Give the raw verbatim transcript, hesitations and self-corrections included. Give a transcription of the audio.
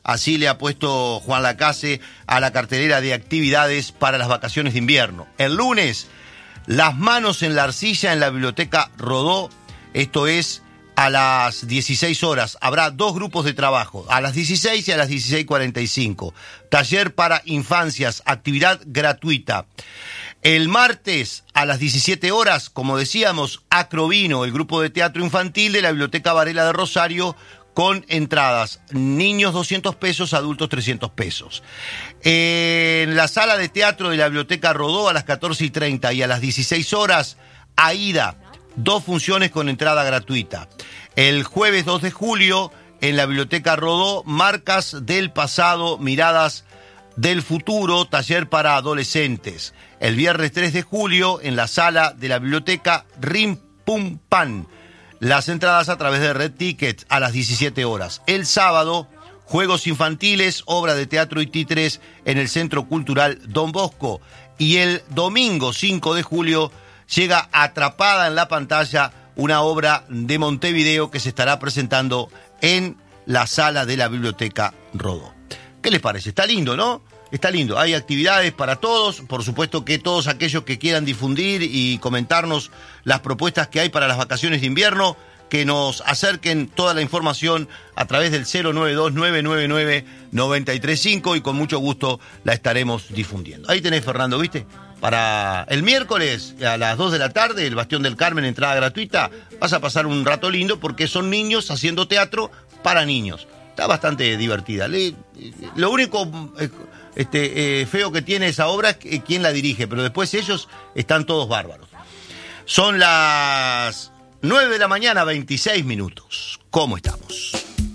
Así le ha puesto Juan Lacase a la cartelera de actividades para las vacaciones de invierno. El lunes, Las manos en la arcilla en la Biblioteca Rodó. Esto es a las dieciséis horas. Habrá dos grupos de trabajo, a las dieciséis y a las dieciséis cuarenta y cinco. Taller para infancias, actividad gratuita. El martes a las diecisiete horas, como decíamos, Acrovino, el grupo de teatro infantil de la Biblioteca Varela de Rosario, con entradas, niños doscientos pesos, adultos trescientos pesos. En la sala de teatro de la Biblioteca Rodó a las catorce y treinta y a las dieciséis horas, AIDA, dos funciones con entrada gratuita. El jueves dos de julio, en la Biblioteca Rodó, Marcas del pasado, miradas del futuro, taller para adolescentes. El viernes tres de julio, en la sala de la biblioteca, Rim Pum Pan. Las entradas a través de Red Ticket a las diecisiete horas. El sábado, juegos infantiles, obra de teatro y títeres en el Centro Cultural Don Bosco. Y el domingo cinco de julio llega Atrapada en la pantalla, una obra de Montevideo que se estará presentando en la sala de la Biblioteca Rodó. ¿Qué les parece? Está lindo, ¿no? Está lindo. Hay actividades para todos. Por supuesto que todos aquellos que quieran difundir y comentarnos las propuestas que hay para las vacaciones de invierno, que nos acerquen toda la información a través del cero nueve dos, nueve nueve nueve, nueve tres cinco y con mucho gusto la estaremos difundiendo. Ahí tenés, Fernando, ¿viste? Para el miércoles a las dos de la tarde, el Bastión del Carmen, entrada gratuita. Vas a pasar un rato lindo porque son niños haciendo teatro para niños. Está bastante divertida. Le, lo único este, eh, feo que tiene esa obra es que, quién la dirige, pero después ellos están todos bárbaros. Son las nueve de la mañana, veintiséis minutos. ¿Cómo estamos?